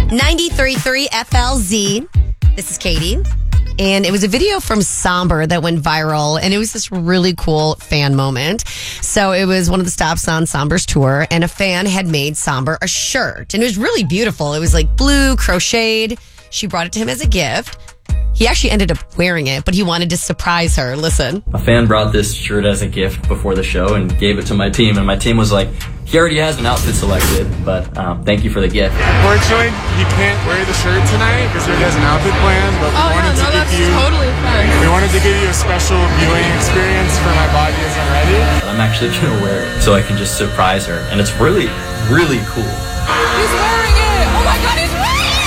93.3 FLZ. This is Katie. And it was a video from Somber that went viral, and it was this really cool fan moment. So it was one of the stops on Somber's tour, and a fan had made Somber a shirt, and it was really beautiful. It was like blue, crocheted. She brought it to him as a gift. He actually ended up wearing it, but he wanted to surprise her. Listen. A fan brought this shirt as a gift before the show and gave it to my team, and my team was like, he already has an outfit selected, but thank you for the gift. Unfortunately, he can't wear the shirt tonight because he has an outfit planned, but we wanted to give you a special viewing experience for My Body Isn't Ready. I'm actually going to wear it so I can just surprise her, and it's really, really cool.